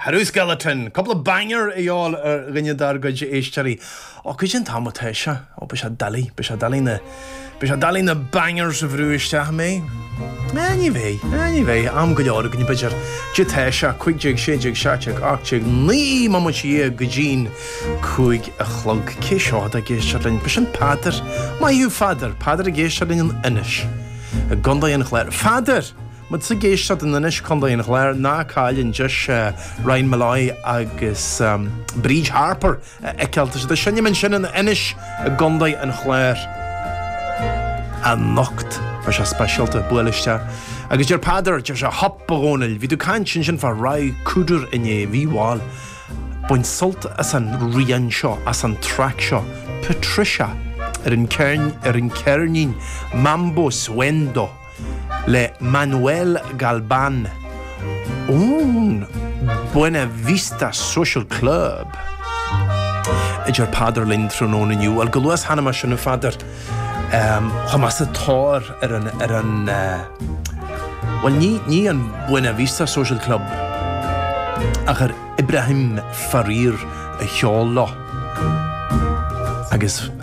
Haru Skeleton, couple of banger y'all rinne dar go éisteí. Ó go sin tamátéise ó be se dalí na bangers a bhrúiste mé. Anyway, am go leor go beidir téise chuig séideag seateag achteag ní má sí go dín chuig a chlog céisio a géistearlinn be sin páder maiú fadar a géistearlinn an inis. A gondaí an chléir fadar Mud sa géistead in inis condaí an chléir ná cáilinn just Ryan Malloy agus Bríd Harper ceilta de sinne man sin an inis a gondaí an chléir a nocht ba se speisialta bualaiste agus dear pádar dear se hop bagónil hí tú caint sin far rai cúdur iné bhíháil buin sult as an rian seo as an track seo Patricia an cearnín Mambo Suendo le Manuel Galban Buena Vista Social Club Idir pádar linn trónóna nniu al go luas hanama sin fadar chamas a tóir an well ní an Buena Vista Social Club ach Ibrahim Farir a cheol agus